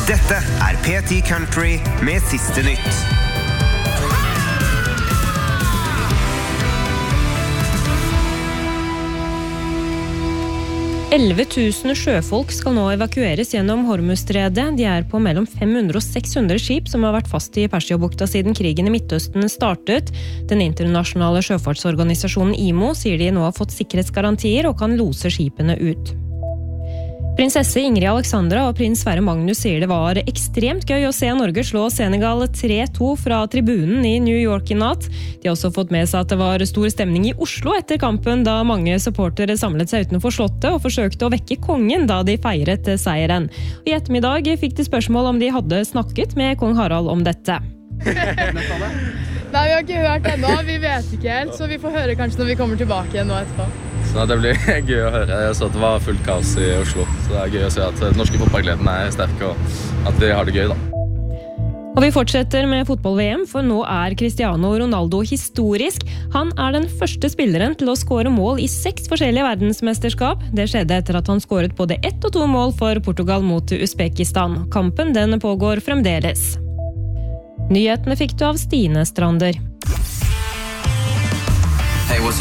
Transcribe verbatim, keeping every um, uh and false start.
Dette er P ti Country med siste nytt. elleve tusen sjøfolk skal nå evakueres gjennom Hormuzstredet. De er på mellom fem hundre og seks hundre skip som har vært fast i Persiabukta siden krigen i Midtøsten startet. Den internasjonale sjøfartsorganisasjonen I M O sier de nå har fått sikkerhetsgarantier og kan lose skipene ut. Prinsesse Ingrid Alexandra og prins Sverre Magnus sier det var ekstremt gøy å se Norge slå Senegal tre to fra tribunen i New York i natt. De har også fått med seg at det var stor stemning i Oslo etter kampen, da mange supportere samlet seg utenfor slottet og forsøkte å vekke kongen da de feiret seieren. Og I ettermiddag fikk de spørsmål om de hadde snakket med kong Harald om dette. Nei, vi har ikke hørt ennå, vi vet ikke helt, så vi får høre kanskje når vi kommer tilbake igjen nå etterpå. Så det blir gøy å høre. Jeg så at det var fullt kaos i Oslo, så det er gøy å se at den norske fotballgleden er sterk, og at de har det gøy da. Og vi fortsetter med fotball-V M, for nå er Cristiano Ronaldo historisk. Han er den første spilleren til å skåre mål i seks forskjellige verdensmesterskap. Det skjedde etter at han skåret både ett og to mål for Portugal mot Uzbekistan. Kampen den pågår fremdeles. Nyhetene fikk du av Stine Strander. Hey, what's